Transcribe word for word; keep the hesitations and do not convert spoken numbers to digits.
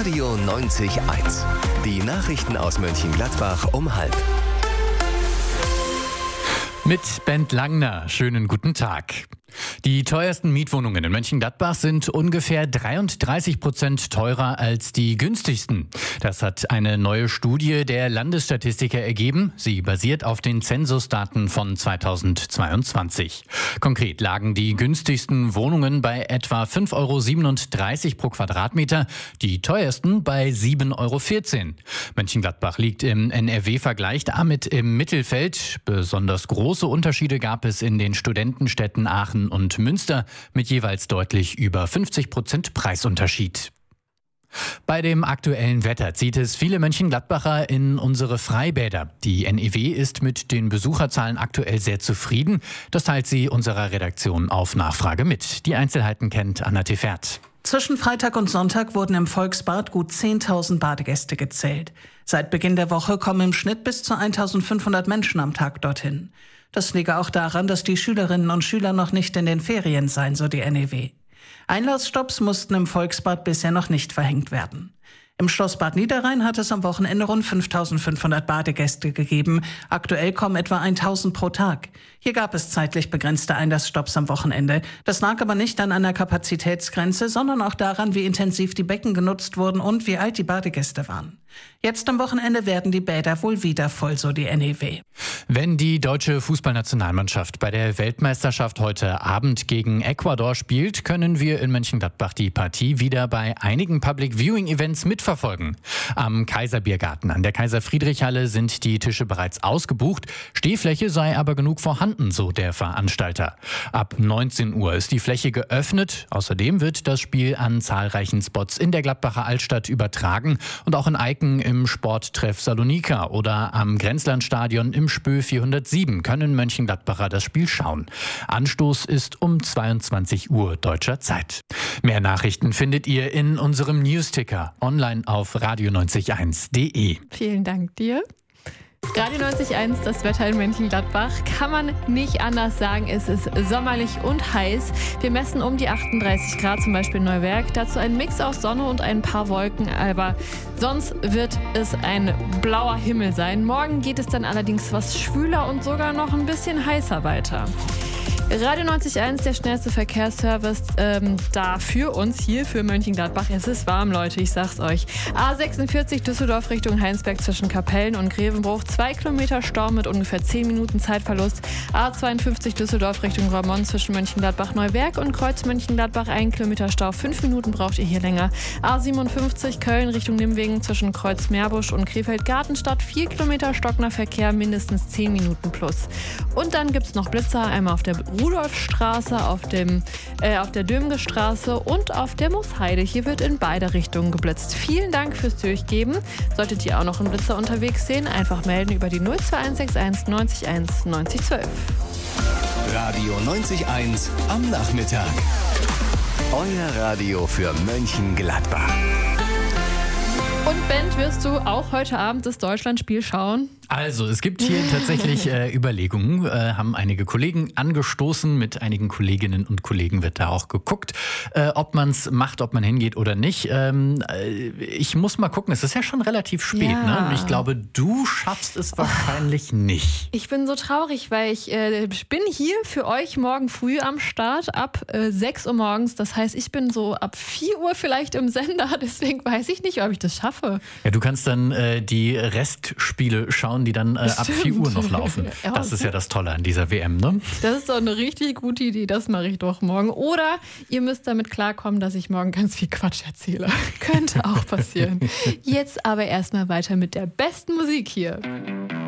Radio neunzig eins. Die Nachrichten aus Mönchengladbach um halb. Mit Bent Langner. Schönen guten Tag. Die teuersten Mietwohnungen in Mönchengladbach sind ungefähr dreiunddreißig Prozent teurer als die günstigsten. Das hat eine neue Studie der Landesstatistiker ergeben. Sie basiert auf den Zensusdaten von zweitausendzweiundzwanzig. Konkret lagen die günstigsten Wohnungen bei etwa fünf Euro siebenunddreißig pro Quadratmeter, die teuersten bei sieben Euro vierzehn. Mönchengladbach liegt im N R W-Vergleich damit im Mittelfeld. Besonders große Unterschiede gab es in den Studentenstädten Aachen und Münster mit jeweils deutlich über fünfzig Prozent Preisunterschied. Bei dem aktuellen Wetter zieht es viele Mönchengladbacher in unsere Freibäder. Die N E W ist mit den Besucherzahlen aktuell sehr zufrieden. Das teilt sie unserer Redaktion auf Nachfrage mit. Die Einzelheiten kennt Anna Tefert. Zwischen Freitag und Sonntag wurden im Volksbad gut zehntausend Badegäste gezählt. Seit Beginn der Woche kommen im Schnitt bis zu eintausendfünfhundert Menschen am Tag dorthin. Das liege auch daran, dass die Schülerinnen und Schüler noch nicht in den Ferien seien, so die N E W. Einlassstopps mussten im Volksbad bisher noch nicht verhängt werden. Im Schloss Bad Niederrhein hat es am Wochenende rund fünftausendfünfhundert Badegäste gegeben. Aktuell kommen etwa tausend pro Tag. Hier gab es zeitlich begrenzte Einlassstopps am Wochenende. Das lag aber nicht an einer Kapazitätsgrenze, sondern auch daran, wie intensiv die Becken genutzt wurden und wie alt die Badegäste waren. Jetzt am Wochenende werden die Bäder wohl wieder voll, so die N E W. Wenn die deutsche Fußballnationalmannschaft bei der Weltmeisterschaft heute Abend gegen Ecuador spielt, können wir in Mönchengladbach die Partie wieder bei einigen Public-Viewing-Events mitverfolgen. Am Kaiserbiergarten an der Kaiser-Friedrich-Halle sind die Tische bereits ausgebucht. Stehfläche sei aber genug vorhanden, so der Veranstalter. Ab neunzehn Uhr ist die Fläche geöffnet. Außerdem wird das Spiel an zahlreichen Spots in der Gladbacher Altstadt übertragen und auch in Eiken im Sporttreff Salonika oder am Grenzlandstadion im Spö vierhundertsieben können Mönchengladbacher das Spiel schauen. Anstoß ist um zweiundzwanzig Uhr deutscher Zeit. Mehr Nachrichten findet ihr in unserem Newsticker online auf radio neunzig eins punkt de. Vielen Dank dir. Radio neunzig Komma eins, das Wetter in Mönchengladbach, kann man nicht anders sagen. Es ist sommerlich und heiß. Wir messen um die achtunddreißig Grad, zum Beispiel in Neuwerk. Dazu ein Mix aus Sonne und ein paar Wolken, aber sonst wird es ein blauer Himmel sein. Morgen geht es dann allerdings was schwüler und sogar noch ein bisschen heißer weiter. Radio neunzig Komma eins, der schnellste Verkehrsservice ähm, da für uns hier für Mönchengladbach. Es ist warm, Leute, ich sag's euch. A sechsundvierzig Düsseldorf Richtung Heinsberg zwischen Kapellen und Grevenbruch. Zwei Kilometer Stau mit ungefähr zehn Minuten Zeitverlust. A zweiundfünfzig Düsseldorf Richtung Roermond zwischen Mönchengladbach-Neuwerk und Kreuz Mönchengladbach. Ein Kilometer Stau. Fünf Minuten braucht ihr hier länger. A siebenundfünfzig Köln Richtung Nimwegen zwischen Kreuz Meerbusch und Krefeld-Gartenstadt. Vier Kilometer stockender Verkehr, mindestens zehn Minuten plus. Und dann gibt's noch Blitzer, einmal auf der Rudolfstraße, auf, dem, äh, auf der Dömge-Straße und auf der Moosheide. Hier wird in beide Richtungen geblitzt. Vielen Dank fürs Durchgeben. Solltet ihr auch noch einen Blitzer unterwegs sehen, einfach melden über die null zwei eins sechs eins neunzig eins neunzig zwölf. Radio neunzig eins am Nachmittag. Euer Radio für Mönchengladbach. Und Bent, wirst du auch heute Abend das Deutschlandspiel schauen? Also, es gibt hier tatsächlich äh, Überlegungen, äh, haben einige Kollegen angestoßen, mit einigen Kolleginnen und Kollegen wird da auch geguckt, äh, ob man es macht, ob man hingeht oder nicht. Ähm, äh, ich muss mal gucken, es ist ja schon relativ spät, ja. ne? Und ich glaube, du schaffst es wahrscheinlich oh. nicht. Ich bin so traurig, weil ich äh, bin hier für euch morgen früh am Start ab äh, sechs Uhr morgens. Das heißt, ich bin so ab vier Uhr vielleicht im Sender, deswegen weiß ich nicht, ob ich das schaffe. Ja, du kannst dann äh, die Restspiele schauen, die dann äh, ab vier Uhr noch laufen. Ja, das ist ja das Tolle an dieser W M, ne? Das ist doch eine richtig gute Idee, das mache ich doch morgen. Oder ihr müsst damit klarkommen, dass ich morgen ganz viel Quatsch erzähle. Könnte auch passieren. Jetzt aber erstmal weiter mit der besten Musik hier.